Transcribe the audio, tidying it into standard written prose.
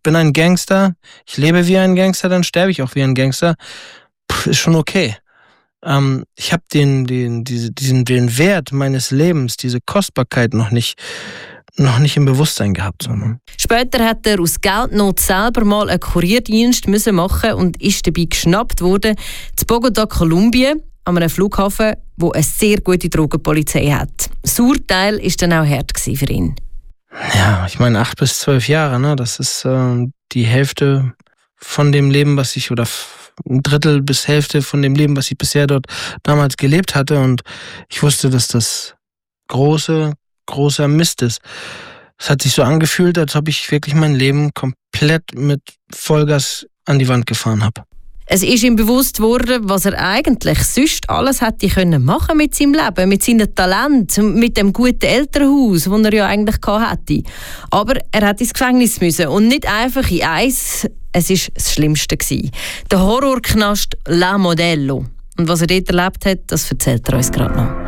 bin ein Gangster, ich lebe wie ein Gangster, dann sterbe ich auch wie ein Gangster. Ist schon okay. Ich habe den Wert meines Lebens, diese Kostbarkeit noch nicht im Bewusstsein gehabt. Später hat er aus Geldnot selber mal einen Kurierdienst machen und ist dabei geschnappt worden zu Bogotá, Kolumbien, an einem Flughafen, wo eine sehr gute Drogenpolizei hat. Das Urteil war dann auch hart für ihn. Ja, ich meine 8 bis 12 Jahre, ne? Das ist die Hälfte von dem Leben, was ich, oder ein Drittel bis Hälfte von dem Leben, was ich bisher dort damals gelebt hatte. Und ich wusste, dass das großer Mist ist. Es hat sich so angefühlt, als ob ich wirklich mein Leben komplett mit Vollgas an die Wand gefahren habe. Es ist ihm bewusst worden, was er eigentlich sonst alles hätte können machen mit seinem Leben, mit seinem Talent, mit dem guten Elternhaus, das er ja eigentlich hatte. Aber er hat ins Gefängnis müssen und nicht einfach in eins. Es war das Schlimmste. Der Horrorknast La Modelo. Und was er dort erlebt hat, das erzählt er uns gerade noch.